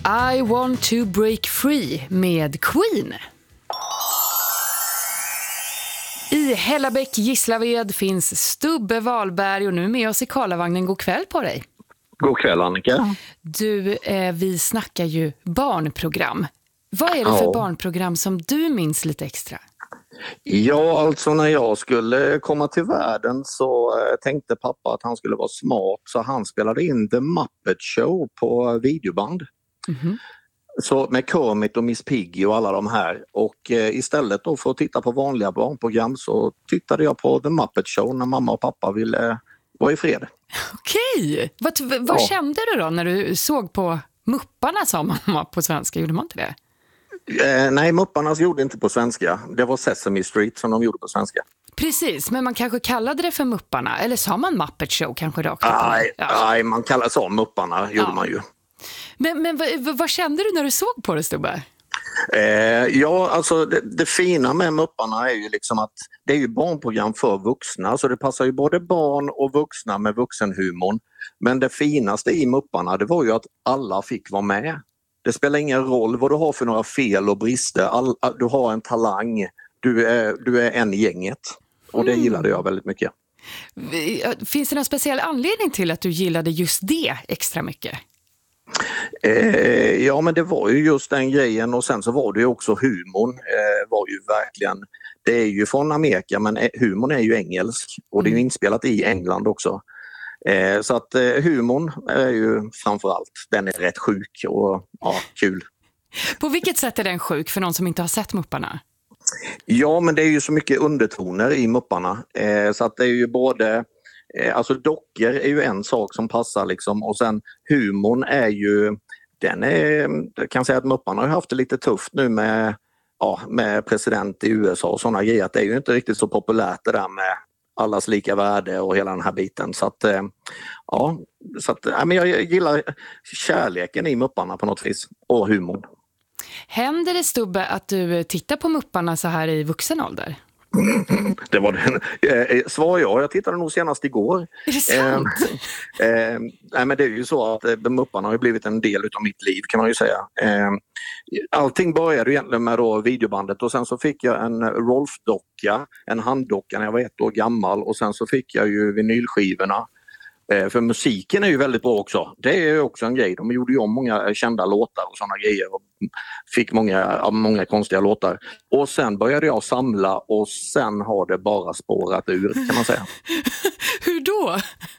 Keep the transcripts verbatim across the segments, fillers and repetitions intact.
I want to break free med Queen. I Hällabäck, Gislaved finns Stubbe Wahlberg och nu med oss i Karlavagnen. God kväll på dig. God kväll, Annika. Du, eh, vi snackar ju barnprogram. Vad är det för Ja. barnprogram som du minns lite extra? Ja, alltså när jag skulle komma till världen så eh, tänkte pappa att han skulle vara smart, så han spelade in The Muppet Show på videoband. Mm-hmm. Så med Kermit och Miss Piggy och alla de här. Och eh, istället då för att titta på vanliga barnprogram så tittade jag på The Muppet Show när mamma och pappa ville eh, vara i fred. Okej, vad, vad Ja. kände du då när du såg på Mupparna, sa mamma på svenska? Gjorde man inte det? Eh, nej, Mupparnas gjorde inte på svenska. Det var Sesame Street som de gjorde på svenska. Precis, men man kanske kallade det för Mupparna. Eller sa man Muppet Show kanske rakt upp? Nej, Ja. nej, man kallar så Mupparna, gjorde Ja. man ju. Men, men vad, vad kände du när du såg på det, Stubbe? Eh, ja, alltså det, det fina med Mupparna är ju liksom att det är ju barnprogram för vuxna, så det passar ju både barn och vuxna med vuxenhumorn. Men det finaste i Mupparna, det var ju att alla fick vara med. Det spelar ingen roll vad du har för några fel och brister. All, du har en talang, du är, du är en i gänget. Och det Mm. gillade jag väldigt mycket. Finns det någon speciell anledning till att du gillade just det extra mycket? Eh, ja, men det var ju just den grejen, och sen så var det ju också humorn. Eh, var ju verkligen, det är ju från Amerika, men humorn är ju engelsk och det är ju inspelat i England också. Eh, så att eh, humorn är ju framförallt, den är rätt sjuk och ja, kul. På vilket sätt är den sjuk för någon som inte har sett Mupparna? Ja, men det är ju så mycket undertoner i Mupparna, eh, så att det är ju både, eh, alltså dockor är ju en sak som passar liksom, och sen humorn är ju, den är, jag kan säga att Mupparna har haft det lite tufft nu med, ja, med president i U S A och sådana grejer, att det är ju inte riktigt så populärt det där med allas lika värde och hela den här biten, så att eh, ja, så att, ja, men jag gillar kärleken i Mupparna på något vis, och humorn. Händer det, Stubbe, att du tittar på Mupparna så här i vuxen ålder? Det var den. Eh, svar ja, jag tittade nog senast igår. Är det sant? Eh, eh, nej, men det är ju så att eh, Mupparna har ju blivit en del av mitt liv, kan man ju säga. Eh, allting började egentligen med då videobandet, och sen så fick jag en Rolf-docka, en handdocka när jag var ett år gammal, och sen så fick jag ju vinylskivorna. Eh, för musiken är ju väldigt bra också. Det är ju också en grej. De gjorde ju om många kända låtar och sådana grejer och fick många, många konstiga låtar. Och sen började jag samla, och sen har det bara spårat ur, kan man säga. Hur då?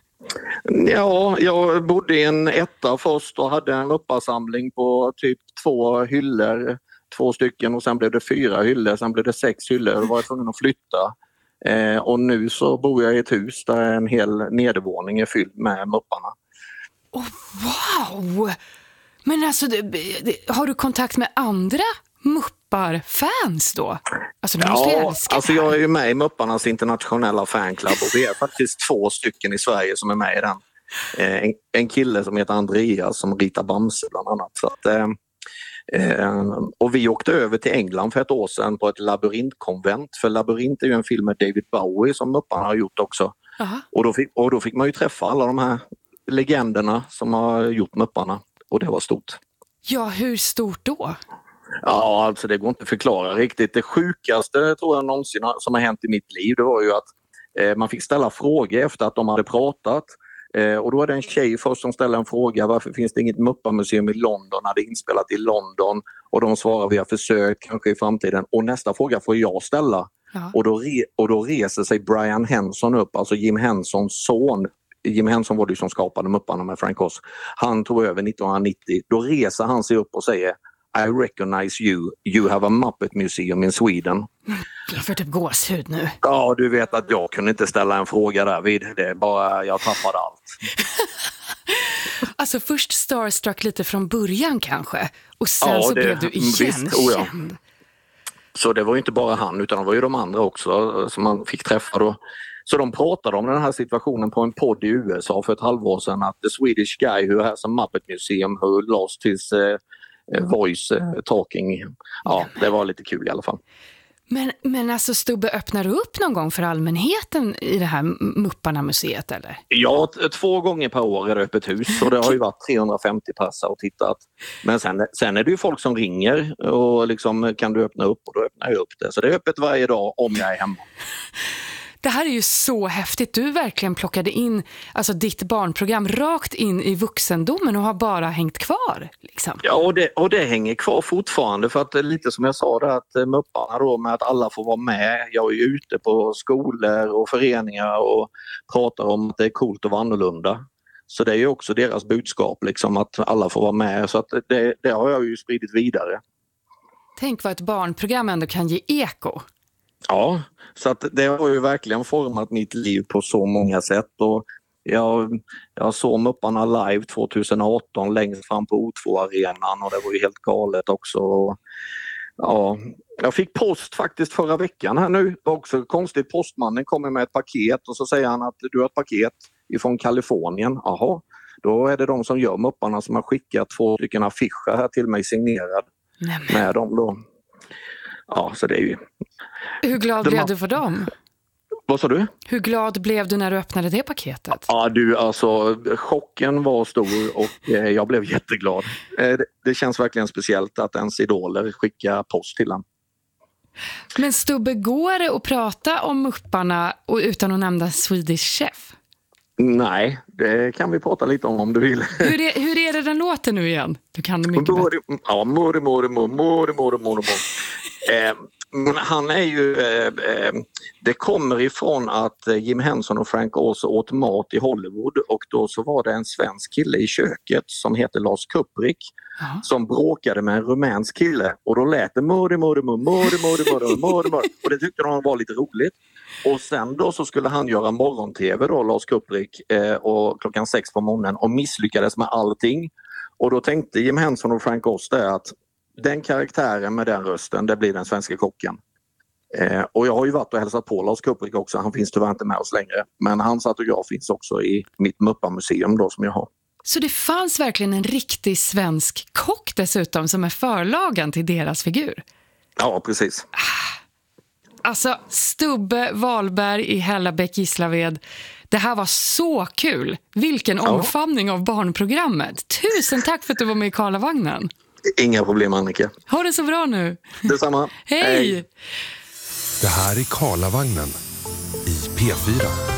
Ja, jag bodde i en etta först och hade en uppasamling på typ två hyllor, två stycken, och sen blev det fyra hyllor, sen blev det sex hyllor, och då var jag tvungen att flytta. Eh, och nu så bor jag i ett hus där en hel nedervåning är fylld med Mupparna. Oh, wow! Men alltså, det, det, har du kontakt med andra Muppar-fans då? Alltså, du måste ju Ja, älska alltså det här. jag är ju med i Mupparnas internationella fanclub, och vi är faktiskt två stycken i Sverige som är med i den. Eh, en, en kille som heter Andreas som ritar Bamse bland annat. Så att, eh, Eh, och vi åkte över till England för ett år sedan på ett labyrintkonvent, för Labyrint är ju en film med David Bowie som Mupparna har gjort också. Aha. Och då, fick, och då fick man ju träffa alla de här legenderna som har gjort Mupparna, och det var stort. Ja, hur stort då? Ja, alltså det går inte att förklara riktigt. Det sjukaste tror jag någonsin som har hänt i mitt liv, det var ju att eh, man fick ställa frågor efter att de hade pratat. Eh, och då är det en tjej först som ställer en fråga: varför finns det inget Mupparmuseum i London när det är inspelat i London? Och de svarar: vi har försökt, kanske i framtiden. Och nästa fråga får jag ställa. Ja. Och, då re- och då reser sig Brian Henson upp, alltså Jim Hensons son. Jim Henson var det som skapade Mupparna med Frank Oz. Han tog över nittonhundranittio. Då reser han sig upp och säger: I recognize you. You have a Muppet Museum in Sweden. Jag får typ gåshud nu. Ja, du vet att jag kunde inte ställa en fråga där vid. Det är bara, jag tappade allt. Alltså först starstruck lite från början kanske. Och sen Ja, så det- blev du igenkänd. visst, oh ja. Så det var ju inte bara han, utan det var ju de andra också som man fick träffa då. Så de pratade om den här situationen på en podd i U S A för ett halvår sedan, att the Swedish guy who has a Muppet Museum who lost his uh, voice uh, talking. Ja, det var lite kul i alla fall. Men, men alltså Stubbe, öppnar du upp någon gång för allmänheten i det här Mupparna-museet eller? Ja, t- två gånger per år är det öppet hus och det har ju varit trehundrafemtio passar och tittat. Men sen, sen är det ju folk som ringer och liksom kan du öppna upp och då öppnar jag upp det. Så det är öppet varje dag om jag är hemma. Det här är ju så häftigt. Du verkligen plockade in alltså, ditt barnprogram rakt in i vuxendomen och har bara hängt kvar. Liksom. Ja, och det, och det hänger kvar fortfarande för att lite som jag sa där, att Mupparna då med att alla får vara med. Jag är ju ute på skolor och föreningar och pratar om att det är coolt att vara annorlunda. Så det är ju också deras budskap liksom att alla får vara med. Så att det, det har jag ju spridit vidare. Tänk vad ett barnprogram ändå kan ge eko. Ja, så att det har ju verkligen format mitt liv på så många sätt och jag, jag såg Mupparna live tjugoarton längst fram på O två-arenan och det var ju helt galet också. Och, ja, jag fick post faktiskt förra veckan här nu. Det var också konstigt, postmannen kommer med ett paket och så säger han att du har ett paket ifrån Kalifornien. Jaha, då är det de som gör Mupparna som har skickat två stycken affischer här till mig signerad Nämen. Med dem då. Ja, så det är ju... Hur glad De blev har... du för dem? Vad sa du? Hur glad blev du när du öppnade det paketet? Ja du, alltså chocken var stor och eh, jag blev jätteglad. Eh, det, det känns verkligen speciellt att ens idoler skickar post till en. Men Stubbe, går det att prata om Mupparna och utan att nämna Swedish Chef? Nej, det kan vi prata lite om om du vill. Hur är, hur är det den låter nu igen? Du kan det mycket mori, bättre. Ja, mori, mori, mori, mori, mori, mori. eh, Men han är ju, eh, eh, det kommer ifrån att eh, Jim Henson och Frank Oz åt mat i Hollywood och då så var det en svensk kille i köket som heter Lars Kupprik uh-huh. som bråkade med en rumänsk kille och då lät det mori, mori, mori, mori, mori, mori, mori, mori och det tyckte de var lite roligt. Och sen då så skulle han göra morgon-tv då, Lars Kupprik, eh, och klockan sex på morgonen och misslyckades med allting. Och då tänkte Jim Henson och Frank Oz där att den karaktären med den rösten, det blir den svenska kocken. Eh, och jag har ju varit och hälsat på Lars Kupprik också, han finns tyvärr inte med oss längre. Men hans autograf finns också i mitt Mupparmuseum då som jag har. Så det fanns verkligen en riktig svensk kock dessutom som är förlagen till deras figur? Ja, precis. Alltså, Stubbe Wahlberg i Hällabäck, Gislaved. Det här var så kul. Vilken ja. omfamning av barnprogrammet. Tusen tack för att du var med i Karlavagnen. Inga problem, Annika. Ha det så bra nu. Detsamma. Hej! Hej. Det här är Karlavagnen i P fyra.